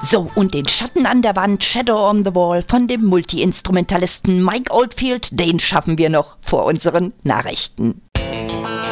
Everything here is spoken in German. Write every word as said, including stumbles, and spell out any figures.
So, und den Schatten an der Wand, Shadow on the Wall von dem Multi-Instrumentalisten Mike Oldfield, den schaffen wir noch vor unseren Nachrichten.